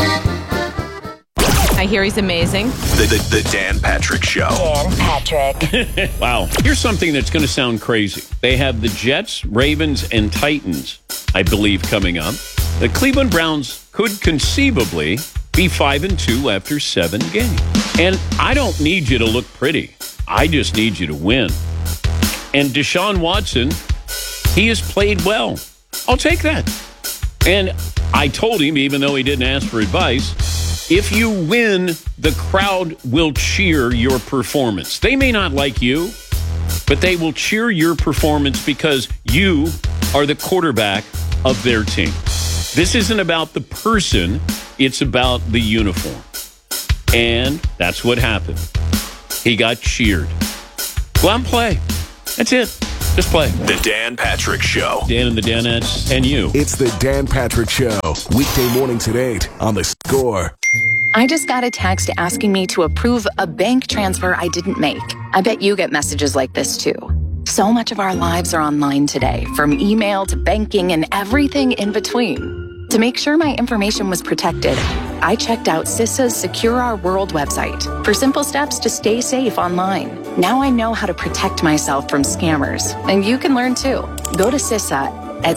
I hear he's amazing. The Dan Patrick Show. Dan Patrick. Wow. Here's something that's going to sound crazy. They have the Jets, Ravens, and Titans, I believe, coming up. The Cleveland Browns could conceivably be 5-2 after 7 games. And I don't need you to look pretty. I just need you to win. And Deshaun Watson, he has played well. I'll take that. And I told him, even though he didn't ask for advice, if you win, the crowd will cheer your performance. They may not like you, but they will cheer your performance because you are the quarterback of their team. This isn't about the person, it's about the uniform. And that's what happened. He got cheered. Go out and play. That's it. Just play. The Dan Patrick Show. Dan and the Danettes and you. It's the Dan Patrick Show. Weekday mornings at 8 on The Score. I just got a text asking me to approve a bank transfer I didn't make. I bet you get messages like this too. So much of our lives are online today, from email to banking and everything in between. To make sure my information was protected, I checked out CISA's Secure Our World website for simple steps to stay safe online. Now I know how to protect myself from scammers, and you can learn too. Go to CISA at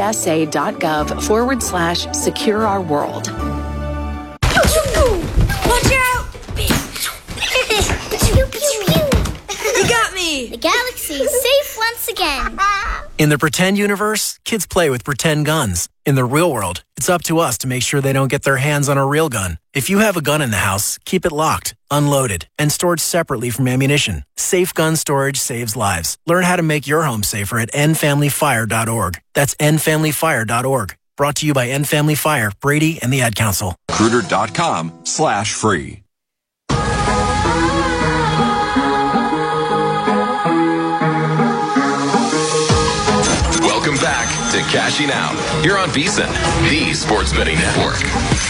cisa.gov/Secure Our World. Watch out! Pew, pew, pew. You got me! The galaxy is safe once again. In the pretend universe, kids play with pretend guns. In the real world, it's up to us to make sure they don't get their hands on a real gun. If you have a gun in the house, keep it locked, unloaded, and stored separately from ammunition. Safe gun storage saves lives. Learn how to make your home safer at endfamilyfire.org. That's endfamilyfire.org. Brought to you by End Family Fire, Brady, and the Ad Council. Recruiter.com/free. Welcome back to Cashing Out here on VSiN, the Sports Betting Network.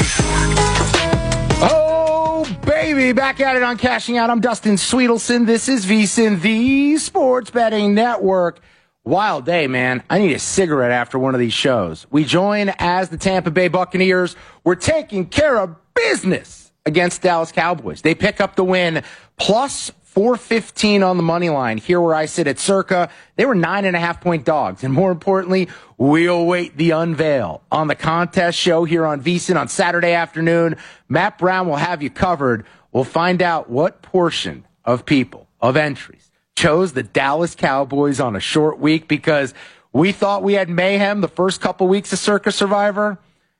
Oh, baby, back at it on Cashing Out. I'm Dustin Sweetelson. This is VSiN, the Sports Betting Network. Wild day, man. I need a cigarette after one of these shows. We join as the Tampa Bay Buccaneers. We're taking care of business against Dallas Cowboys. They pick up the win, plus 415 on the money line. Here where I sit at Circa, they were 9.5-point dogs. And more importantly, we'll await the unveil on the contest show here on VSiN on Saturday afternoon. Matt Brown will have you covered. We'll find out what portion of people, of entries, chose the Dallas Cowboys on a short week because we thought we had mayhem the first couple weeks of Circa Survivor.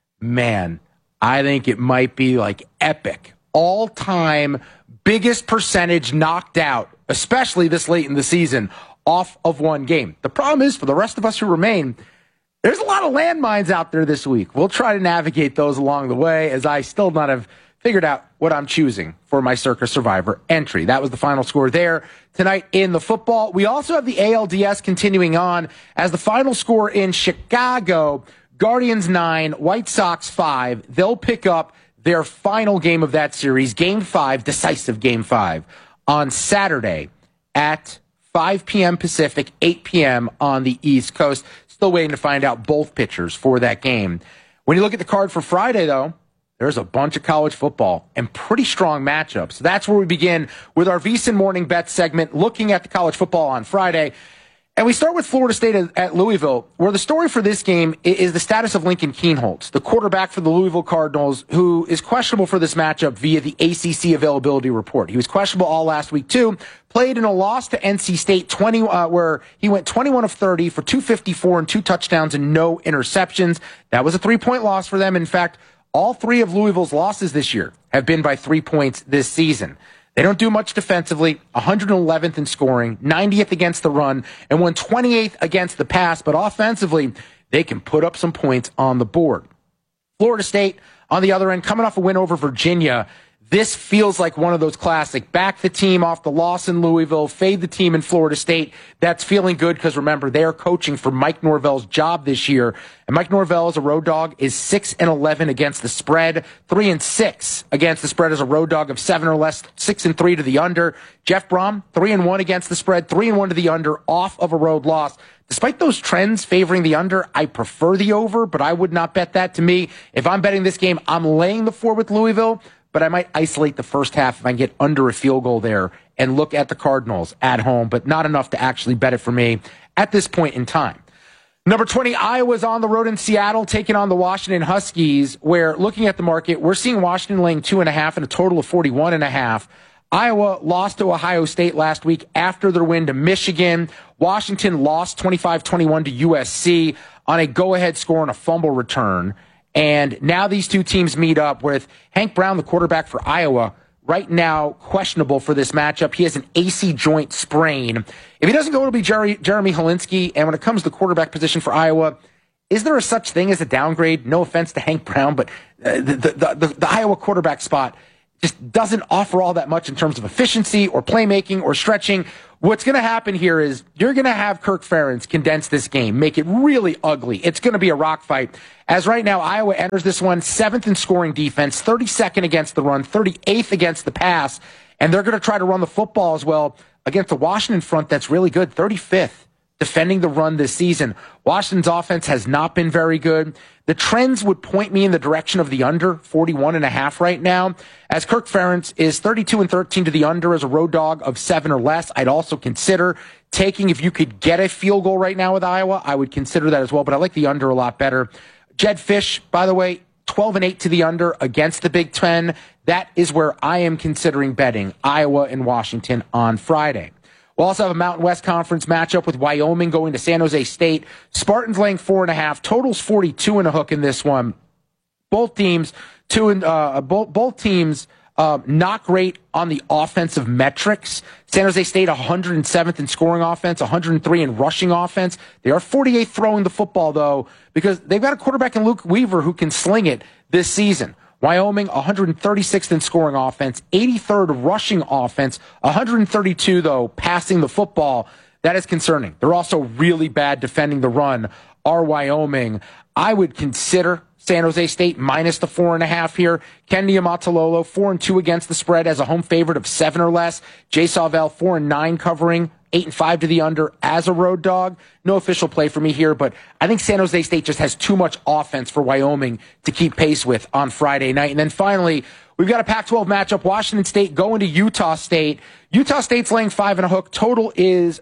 Man, I think it might be like epic. All-time biggest percentage knocked out, especially this late in the season, off of one game. The problem is, for the rest of us who remain, there's a lot of landmines out there this week. We'll try to navigate those along the way, as I still not have figured out what I'm choosing for my Circa Survivor entry. That was the final score there tonight in the football. We also have the ALDS continuing on as the final score in Chicago, Guardians 9, White Sox 5. They'll pick up their final game of that series, Game 5, decisive Game 5, on Saturday at 5 p.m. Pacific, 8 p.m. on the East Coast. Still waiting to find out both pitchers for that game. When you look at the card for Friday, though, there's a bunch of college football and pretty strong matchups. That's where we begin with our VSiN Morning Bet segment, looking at the college football on Friday. And we start with Florida State at Louisville, where the story for this game is the status of Lincoln Kienholz, the quarterback for the Louisville Cardinals, who is questionable for this matchup via the ACC availability report. He was questionable all last week, too. Played in a loss to NC State, where he went 21 of 30 for 254 and 2 touchdowns and no interceptions. That was a 3-point loss for them. In fact, all 3 of Louisville's losses this year have been by 3 points this season. They don't do much defensively, 111th in scoring, 90th against the run, and 128th against the pass. But offensively, they can put up some points on the board. Florida State, on the other end, coming off a win over Virginia. This feels like one of those classic back the team off the loss in Louisville, fade the team in Florida State. That's feeling good because remember, they are coaching for Mike Norvell's job this year. And Mike Norvell as a road dog is 6-11 against the spread, 3-6 against the spread as a road dog of 7 or less, 6-3 to the under. Jeff Brom, 3-1 against the spread, 3-1 to the under off of a road loss. Despite those trends favoring the under, I prefer the over, but I would not bet that. To me, if I'm betting this game, I'm laying the 4 with Louisville, but I might isolate the first half if I can get under a field goal there and look at the Cardinals at home, but not enough to actually bet it for me at this point in time. Number 20, Iowa's on the road in Seattle, taking on the Washington Huskies, where looking at the market, we're seeing Washington laying 2.5 and a total of 41.5. Iowa lost to Ohio State last week after their win to Michigan. Washington lost 25-21 to USC on a go-ahead score on a fumble return. And now these two teams meet up with Hank Brown, the quarterback for Iowa, right now questionable for this matchup. He has an AC joint sprain. If he doesn't go, it'll be Jeremy Helinski. And when it comes to the quarterback position for Iowa, is there a such thing as a downgrade? No offense to Hank Brown, but the Iowa quarterback spot just doesn't offer all that much in terms of efficiency or playmaking or stretching. What's going to happen here is you're going to have Kirk Ferentz condense this game, make it really ugly. It's going to be a rock fight. As right now, Iowa enters this one 7th in scoring defense, 32nd against the run, 38th against the pass, and they're going to try to run the football as well against the Washington front that's really good, 35th defending the run this season. Washington's offense has not been very good. The trends would point me in the direction of the under, 41.5 right now. As Kirk Ferentz is 32-13 to the under as a road dog of 7 or less, I'd also consider taking, if you could get a field goal right now with Iowa, I would consider that as well, but I like the under a lot better. Jedd Fisch, by the way, 12-8 to the under against the Big Ten. That is where I am considering betting Iowa and Washington on Friday. We'll also have a Mountain West Conference matchup with Wyoming going to San Jose State. Spartans laying 4.5. Totals 42 and a hook in this one. Both teams not great on the offensive metrics. San Jose State 107th in scoring offense, 103 in rushing offense. They are 48th throwing the football though, because they've got a quarterback in Luke Weaver who can sling it this season. Wyoming, 136th in scoring offense, 83rd rushing offense, 132, though, passing the football. That is concerning. They're also really bad defending the run, are Wyoming. I would consider San Jose State minus the 4.5 here. Kendi Amatololo, 4-2 against the spread as a home favorite of 7 or less. Jay Sawvel, 4-9 covering, 8-5 to the under as a road dog. No official play for me here, but I think San Jose State just has too much offense for Wyoming to keep pace with on Friday night. And then finally, we've got a Pac-12 matchup. Washington State going to Utah State. Utah State's laying 5 and a hook. Total is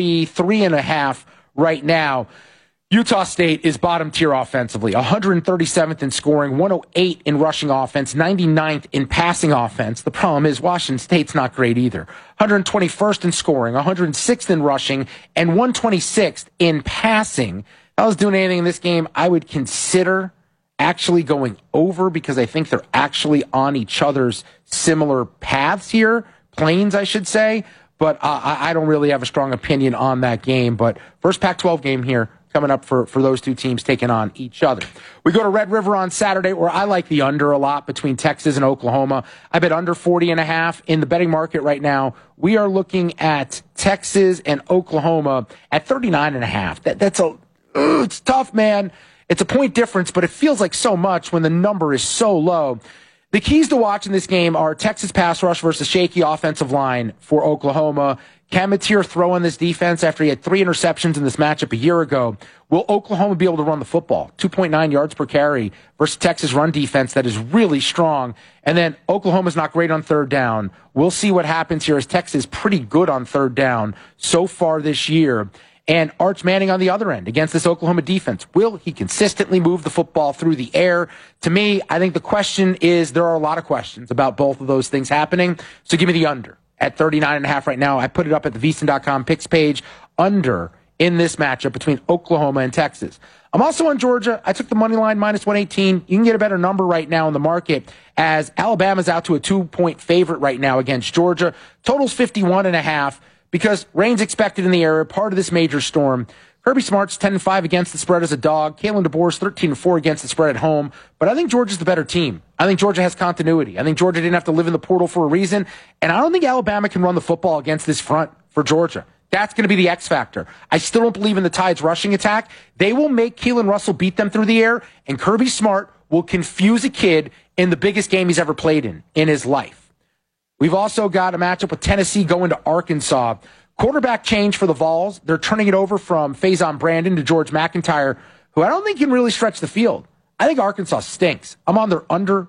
43.5 right now. Utah State is bottom tier offensively, 137th in scoring, 108 in rushing offense, 99th in passing offense. The problem is Washington State's not great either. 121st in scoring, 106th in rushing, and 126th in passing. If I was doing anything in this game, I would consider actually going over because I think they're actually on each other's similar paths here, planes, I should say. But I don't really have a strong opinion on that game. But first Pac-12 game here coming up for those two teams taking on each other. We go to Red River on Saturday, where I like the under a lot between Texas and Oklahoma. I bet under 40.5 in the betting market right now. We are looking at Texas and Oklahoma at 39.5. It's tough, man. It's a point difference, but it feels like so much when the number is so low. The keys to watching this game are Texas pass rush versus shaky offensive line for Oklahoma. Can Mateer throw on this defense after he had 3 interceptions in this matchup a year ago? Will Oklahoma be able to run the football? 2.9 yards per carry versus Texas run defense that is really strong. And then Oklahoma's not great on third down. We'll see what happens here as Texas is pretty good on third down so far this year. And Arch Manning on the other end against this Oklahoma defense. Will he consistently move the football through the air? To me, I think the question is, there are a lot of questions about both of those things happening. So give me the under at 39.5 right now. I put it up at the VSiN.com picks page, under in this matchup between Oklahoma and Texas. I'm also on Georgia. I took the money line minus 118. You can get a better number right now in the market as Alabama's out to a 2-point favorite right now against Georgia. Total's 51.5 because rain's expected in the area, part of this major storm. Kirby Smart's 10-5 against the spread as a dog. Kalen DeBoer's 13-4 against the spread at home. But I think Georgia's the better team I think Georgia has continuity. I think Georgia didn't have to live in the portal for a reason. And I don't think Alabama can run the football against this front for Georgia. That's going to be the X factor. I still don't believe in the Tide's rushing attack. They will make Keelan Russell beat them through the air, and Kirby Smart will confuse a kid in the biggest game he's ever played in his life. We've also got a matchup with Tennessee going to Arkansas. Quarterback change for the Vols. They're turning it over from Faison Brandon to George McIntyre, who I don't think can really stretch the field. I think Arkansas stinks. I'm on their under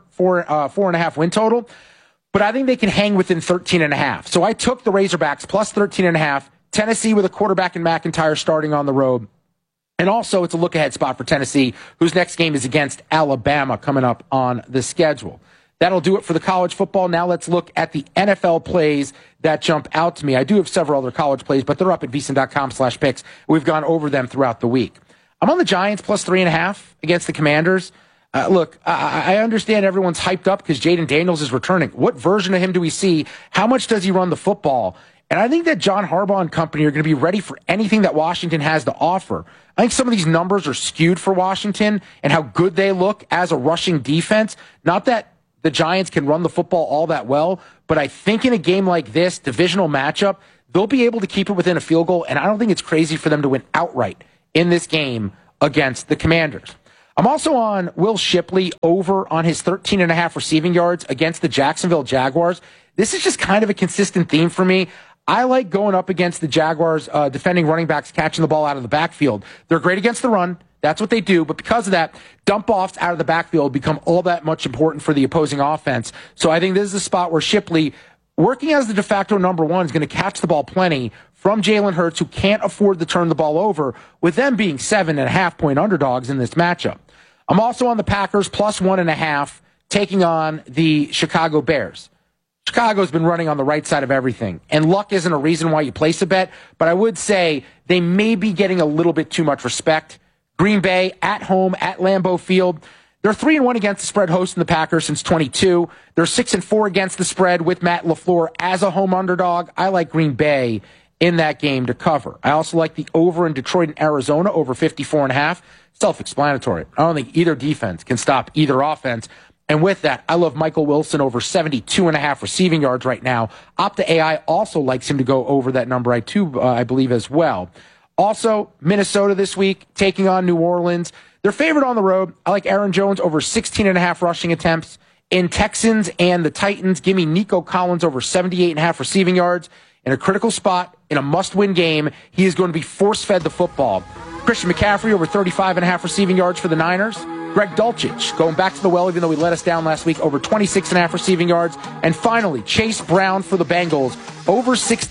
4.5 win total, but I think they can hang within 13.5. So I took the Razorbacks plus 13.5. Tennessee with a quarterback in McIntyre starting on the road. And also it's a look-ahead spot for Tennessee, whose next game is against Alabama coming up on the schedule. That'll do it for the college football. Now let's look at the NFL plays that jump out to me. I do have several other college plays, but they're up at vsin.com/picks. We've gone over them throughout the week. I'm on the Giants plus 3.5 against the Commanders. Look, I understand everyone's hyped up because Jaden Daniels is returning. What version of him do we see? How much does he run the football? And I think that John Harbaugh and company are going to be ready for anything that Washington has to offer. I think some of these numbers are skewed for Washington and how good they look as a rushing defense. Not that the Giants can run the football all that well, but I think in a game like this, divisional matchup, they'll be able to keep it within a field goal, and I don't think it's crazy for them to win outright in this game against the Commanders. I'm also on Will Shipley over on his 13.5 receiving yards against the Jacksonville Jaguars. This is just kind of a consistent theme for me. I like going up against the Jaguars defending running backs catching the ball out of the backfield. They're great against the run. That's what they do. But because of that, dump-offs out of the backfield become all that much important for the opposing offense. So I think this is a spot where Shipley, working as the de facto number one, is going to catch the ball plenty from Jalen Hurts, who can't afford to turn the ball over, with them being 7.5-point underdogs in this matchup. I'm also on the Packers plus 1.5, taking on the Chicago Bears. Chicago's been running on the right side of everything, and luck isn't a reason why you place a bet, but I would say they may be getting a little bit too much respect. Green Bay at home at Lambeau Field. They're 3-1 against the spread hosting the Packers since 22. They're 6-4 against the spread with Matt LaFleur as a home underdog. I like Green Bay in that game to cover. I also like the over in Detroit and Arizona over 54.5. Self-explanatory. I don't think either defense can stop either offense. And with that, I love Michael Wilson over 72.5 receiving yards right now. Opta AI also likes him to go over that number, I believe, as well. Also, Minnesota this week, taking on New Orleans. They're favored on the road. I like Aaron Jones over 16.5 rushing attempts. In Texans and the Titans, give me Nico Collins over 78.5 receiving yards. In a critical spot, in a must-win game, he is going to be force-fed the football. Christian McCaffrey over 35.5 receiving yards for the Niners. Greg Dulcich going back to the well, even though he let us down last week, over 26.5 receiving yards. And finally, Chase Brown for the Bengals, over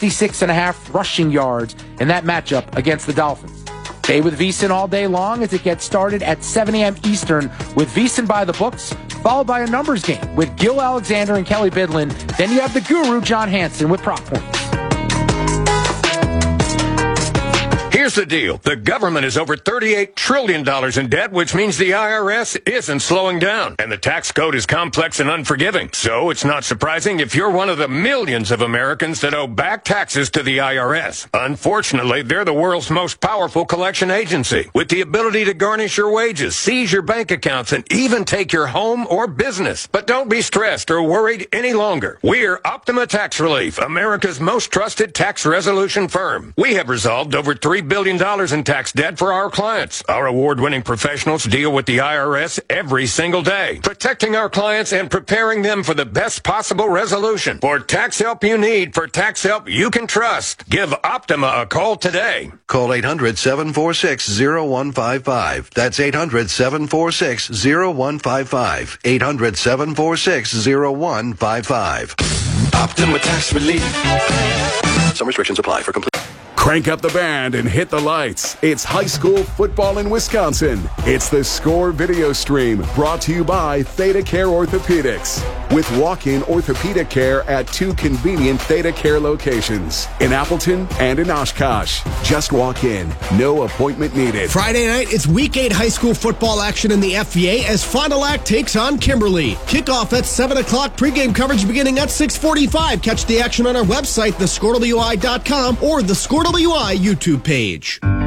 66.5 rushing yards in that matchup against the Dolphins. Stay with VSiN all day long as it gets started at 7 a.m. Eastern with VSiN by the books, followed by a numbers game with Gil Alexander and Kelly Bidlin. Then you have the guru, John Hansen, with prop points. Here's the deal. The government is over $38 trillion in debt, which means the IRS isn't slowing down. And the tax code is complex and unforgiving. So it's not surprising if you're one of the millions of Americans that owe back taxes to the IRS. Unfortunately, they're the world's most powerful collection agency, with the ability to garnish your wages, seize your bank accounts, and even take your home or business. But don't be stressed or worried any longer. We're Optima Tax Relief, America's most trusted tax resolution firm. We have resolved over $3 billion in tax debt for our clients. Our award-winning professionals deal with the IRS every single day, protecting our clients and preparing them for the best possible resolution. For tax help you need, for tax help you can trust, give Optima a call today. Call 800-746-0155. That's 800-746-0155. 800-746-0155. Optima Tax Relief. Some restrictions apply. For complete. Crank up the band and hit the lights. It's high school football in Wisconsin. It's the Score video stream brought to you by Theta Care Orthopedics. With walk-in orthopedic care at 2 convenient Theta Care locations in Appleton and in Oshkosh. Just walk in. No appointment needed. Friday night, it's Week 8 high school football action in the FVA as Fond du Lac takes on Kimberly. Kickoff at 7 o'clock, pregame coverage beginning at 6:45. Catch the action on our website, thescorewi.com or the Score WI YouTube page.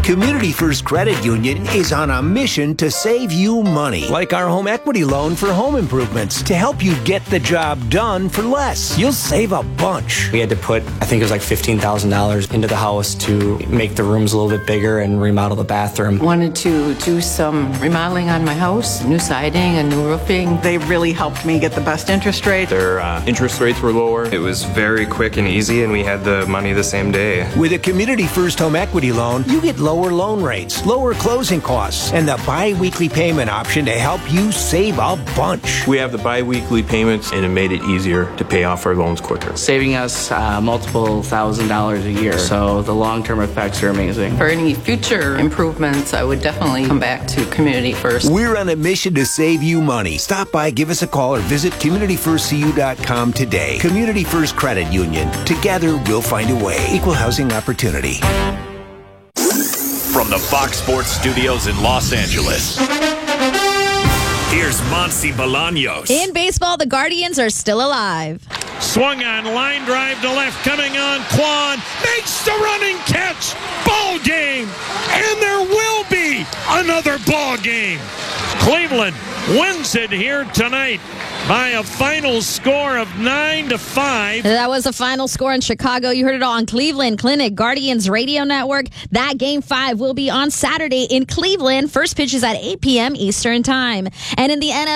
Community First Credit Union is on a mission to save you money, like our home equity loan for home improvements, to help you get the job done for less. You'll save a bunch. We had to put, I think it was like $15,000 into the house to make the rooms a little bit bigger and remodel the bathroom. Wanted to do some remodeling on my house, new siding and new roofing. They really helped me get the best interest rate. Their interest rates were lower. It was very quick and easy, and we had the money the same day. With a Community First home equity loan, you get lower loan rates, lower closing costs, and the bi-weekly payment option to help you save a bunch. We have the bi-weekly payments, and it made it easier to pay off our loans quicker. Saving us multiple $1,000s a year. So the long-term effects are amazing. For any future improvements, I would definitely come back to Community First. We're on a mission to save you money. Stop by, give us a call, or visit CommunityFirstCU.com today. Community First Credit Union. Together, we'll find a way. Equal housing opportunity. From the Fox Sports Studios in Los Angeles, here's Monty Bolaños. In baseball, the Guardians are still alive. Swung on, line drive to left, coming on, Kwan makes the running catch. Ball game, and there will be another ball game. Cleveland wins it here tonight by a final score of 9-5. That was the final score in Chicago. You heard it all on Cleveland Clinic Guardians Radio Network. That Game 5 will be on Saturday in Cleveland. First pitch is at 8 p.m. Eastern Time. And in the NFL,